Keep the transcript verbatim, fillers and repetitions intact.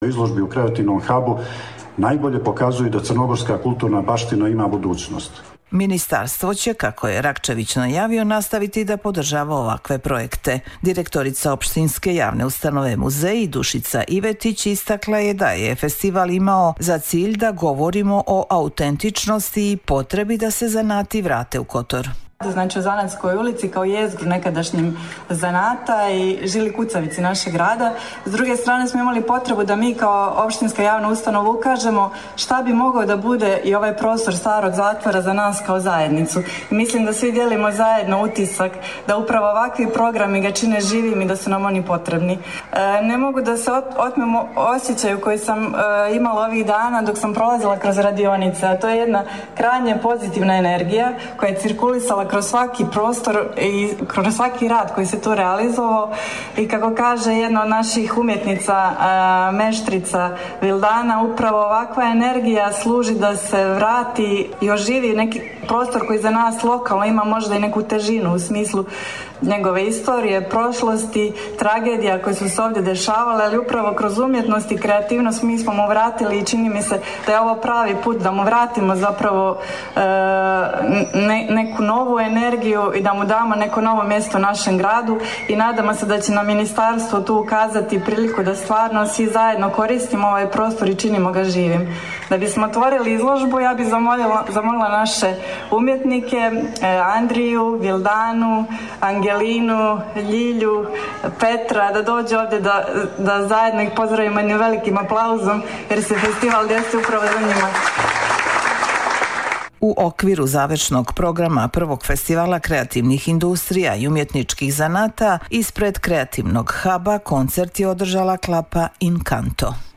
Izložbi u kreativnom hubu najbolje pokazuju da crnogorska kulturna baština ima budućnost. Ministarstvo će, kako je Rakčević najavio, nastaviti da podržava ovakve projekte. Direktorica opštinske javne ustanove Muzeji Dušica Ivetić istakla je da je festival imao za cilj da govorimo o autentičnosti i potrebi da se zanati vrate u Kotor. Znači u Zanatskoj ulici kao jezgru nekadašnjim zanata i žili kucavici našeg grada. S druge strane smo imali potrebu da mi kao opštinska javna ustanova ukažemo šta bi mogao da bude i ovaj prostor starog zatvora za nas kao zajednicu. I mislim da svi dijelimo zajedno utisak da upravo ovakvi programi ga čine živim i da su nam oni potrebni. E, ne mogu da se otmemo osjećaju koji sam e, imala ovih dana dok sam prolazila kroz radionice, a to je jedna krajnje pozitivna energija koja je cirkulisala kroz svaki prostor i kroz svaki rad koji se tu realizovao i kako kaže jedna od naših umjetnica, meštrica Vildana, upravo ovakva energija služi da se vrati i oživi neki prostor koji za nas lokalno ima možda i neku težinu u smislu njegove istorije, prošlosti, tragedija koje su se ovdje dešavale, ali upravo kroz umjetnost i kreativnost mi smo mu vratili i čini mi se da je ovo pravi put da mu vratimo zapravo e, ne, neku novu energiju i da mu damo neko novo mjesto u našem gradu i nadamo se da će nam ministarstvo tu ukazati priliku da stvarno svi zajedno koristimo ovaj prostor i činimo ga živim. Da bismo otvorili izložbu, ja bih zamolila, zamolila naše umjetnike, e, Andriju, Vildanu, Angelinu, Ljilju, Petra, da dođe ovdje da, da zajedno ih pozdravimo jednim velikim aplauzom, jer se festival desi upravo za njima. U okviru završnog programa prvog festivala kreativnih industrija i umjetničkih zanata ispred kreativnog huba koncert je održala klapa Inkanto.